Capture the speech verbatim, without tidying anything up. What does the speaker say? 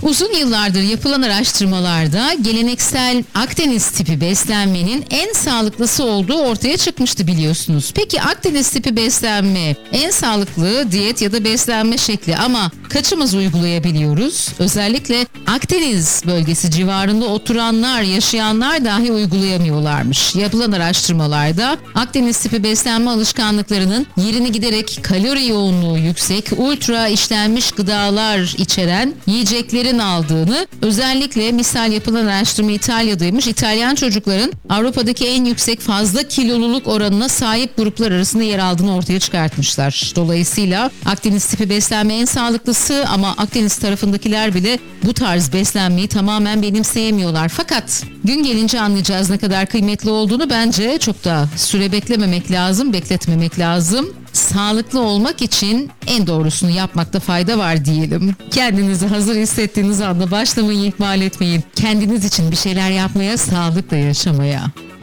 Uzun yıllardır yapılan araştırmalarda geleneksel Akdeniz tipi beslenmenin en sağlıklısı olduğu ortaya çıkmıştı biliyorsunuz. Peki Akdeniz tipi beslenme en sağlıklı diyet ya da beslenme şekli ama kaçımız uygulayabiliyoruz? Özellikle Akdeniz bölgesi civarında oturanlar, yaşayanlar dahi uygulayamıyorlarmış. Yapılan araştırmalarda Akdeniz tipi beslenme alışkanlıklarının yerini giderek kalori yoğunluğu yüksek, ultra işlenmiş gıdalar içeren yiyeceklerin aldığını, özellikle misal yapılan araştırma İtalya'daymış. İtalyan çocukların Avrupa'daki en yüksek fazla kiloluluk oranına sahip gruplar arasında yer aldığını ortaya çıkartmışlar. Dolayısıyla Akdeniz tipi beslenme en sağlıklısı ama Akdeniz tarafındakiler bile bu tarz beslenmeyi tamamen benimseyemiyorlar. Fakat gün gelince anlayacağız ne kadar kıymetli olduğunu. Bence çok da süre beklememek lazım, bekletmemek lazım. Sağlıklı olmak için en doğrusunu yapmakta fayda var diyelim. Kendinizi hazır hissettiğiniz anda başlamayı ihmal etmeyin. Kendiniz için bir şeyler yapmaya, sağlıkla yaşamaya.